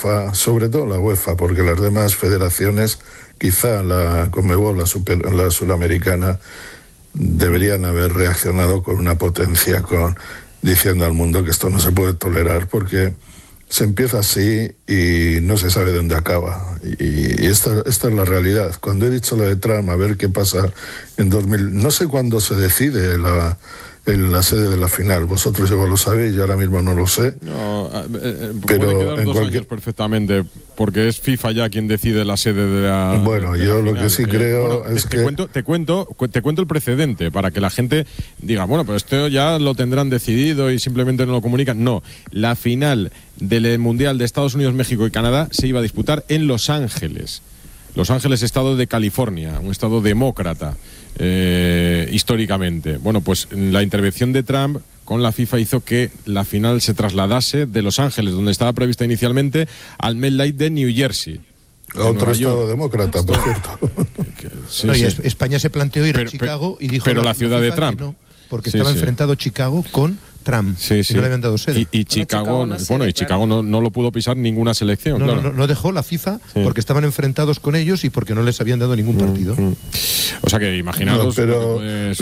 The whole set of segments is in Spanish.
UEFA, sobre todo la UEFA, porque las demás federaciones, quizá la Conmebol, la sudamericana, deberían haber reaccionado con una potencia, diciendo al mundo que esto no se puede tolerar, porque se empieza así y no se sabe dónde acaba. Y esta es la realidad. Cuando he dicho lo de Trump, a ver qué pasa en 2000, no sé cuándo se decide en la sede de la final. Vosotros igual lo sabéis, yo ahora mismo no lo sé. No, pero puede quedar 2 años perfectamente, porque es FIFA ya quien decide la sede de la. Bueno, de yo la lo final. que sí creo es que Te cuento el precedente para que la gente diga, bueno, pero esto ya lo tendrán decidido y simplemente no lo comunican. No, la final del Mundial de Estados Unidos, México y Canadá se iba a disputar en Los Ángeles. Los Ángeles, estado de California, un estado demócrata históricamente. Bueno, pues la intervención de Trump con la FIFA hizo que la final se trasladase de Los Ángeles, donde estaba prevista inicialmente, al MetLife de New Jersey. Otro estado demócrata, por cierto. Sí, sí. España se planteó ir a Chicago y dijo... Pero la ciudad de Trump. No, porque estaba enfrentado Chicago con Trump. Sí. Y no le habían dado sede. Y Chicago, Chicago no lo pudo pisar ninguna selección. No dejó la FIFA porque estaban enfrentados con ellos y porque no les habían dado ningún partido. O sea que imaginaos. Pero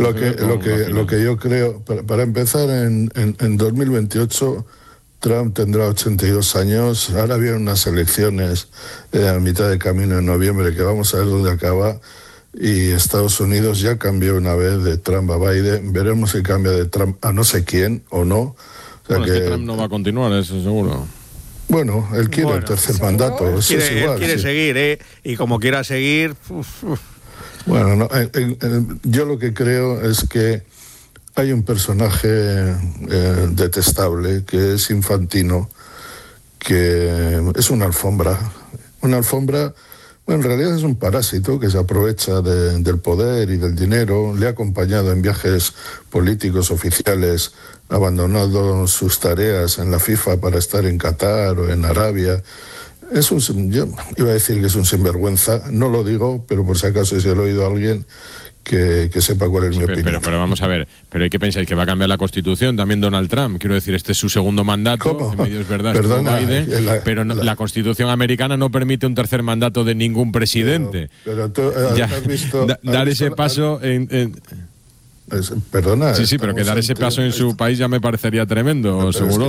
lo que yo creo, para empezar, en 2028 Trump tendrá 82 años. Ahora vienen unas elecciones a mitad de camino en noviembre, que vamos a ver dónde acaba. Y Estados Unidos ya cambió una vez de Trump a Biden. Veremos si cambia de Trump a no sé quién o no. O sea es que Trump no va a continuar, eso seguro. Bueno, él quiere el tercer mandato. Eso es igual, quiere seguir, y como quiera seguir... Bueno, yo lo que creo es que hay un personaje detestable, que es Infantino, que es una alfombra. Una alfombra... Bueno, en realidad es un parásito que se aprovecha del poder y del dinero. Le ha acompañado en viajes políticos oficiales, abandonado sus tareas en la FIFA para estar en Qatar o en Arabia. Yo iba a decir que es un sinvergüenza, no lo digo, pero por si acaso si lo he oído a alguien que sepa cuál es mi opinión. Pero vamos a ver, ¿pero qué pensáis? ¿Que va a cambiar la Constitución también Donald Trump? Quiero decir, este es su segundo mandato. ¿Cómo? En medio es verdad, Perdona, pero la Constitución americana no permite un tercer mandato de ningún presidente. Pero tú has visto... Dar ese paso Perdona. Sí, pero que dar ese paso en su país ya me parecería tremendo, seguro.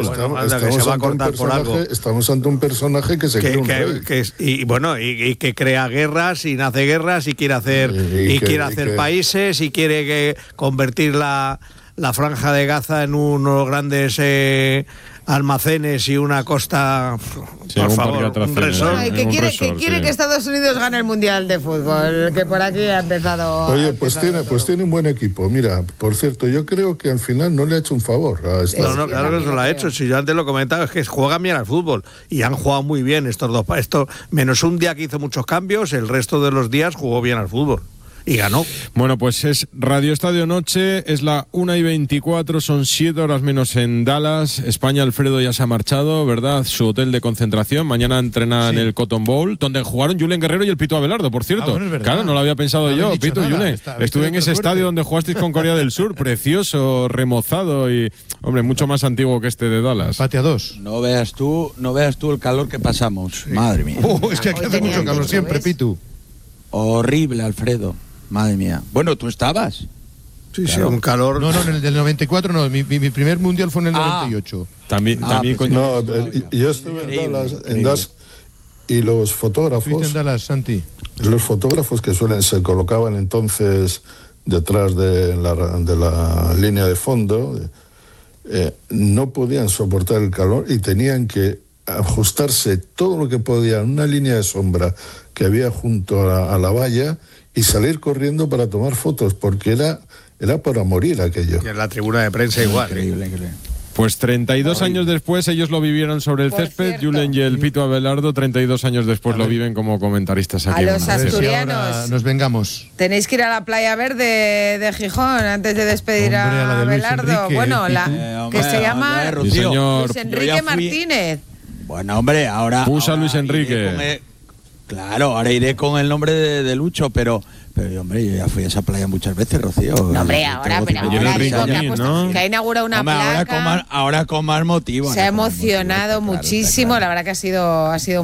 Estamos ante un personaje que se cree un rey. Y que crea guerras y nace guerras y quiere hacer países y quiere convertir la franja de Gaza en unos grandes almacenes y una costa, por favor, un resort. Que quiere que Estados Unidos gane el Mundial de Fútbol, que por aquí ha empezado... Oye, pues tiene un buen equipo. Mira, por cierto, yo creo que al final no le ha hecho un favor a Estados Unidos. Claro que se lo ha hecho. Si yo antes lo comentaba, es que juegan bien al fútbol y han jugado muy bien estos dos. Menos un día que hizo muchos cambios, el resto de los días jugó bien al fútbol. Y ganó. Bueno, pues es Radio Estadio Noche, es la 1:24, son 7 horas menos en Dallas. España, Alfredo ya se ha marchado, ¿verdad? Su hotel de concentración. Mañana entrena en el Cotton Bowl, donde jugaron Julen Guerrero y el Pito Abelardo, por cierto. Bueno, claro, no lo había pensado yo, Pito, Julen. Estuve en ese estadio donde jugasteis con Corea del Sur, precioso, remozado y, hombre, mucho más antiguo que este de Dallas. Pate a 2. No veas tú el calor que pasamos. Sí. Madre mía. Es que aquí hace mucho calor siempre, Pitu. Horrible, Alfredo. Madre mía. Bueno, ¿tú estabas? Sí, claro. Un calor... No, en el del 94 no. Mi primer mundial fue en el 98. También yo estuve en Dallas y los fotógrafos... ¿Fuiste en Dallas, Santi? Los fotógrafos que se colocaban entonces detrás de la línea de fondo no podían soportar el calor y tenían que ajustarse todo lo que podían, una línea de sombra que había junto a la valla, y salir corriendo para tomar fotos, porque era para morir aquello. Y en la tribuna de prensa igual. Increíble. Pues 32 años después ellos lo vivieron sobre el césped, Julen y el Pito Abelardo, 32 años después lo viven como comentaristas aquí. A los asturianos, nos vengamos. Tenéis que ir a la Playa Verde de Gijón antes de despedir a Abelardo. Bueno, que se llama Luis Enrique Martínez. Bueno, hombre, ahora... Pusa Luis Enrique. Claro, ahora iré con el nombre de Lucho, pero hombre, yo ya fui a esa playa muchas veces, Rocío. No, hombre, ahora digo que ha inaugurado una placa. Ahora con más motivo. Se ha emocionado muchísimo, la verdad que ha sido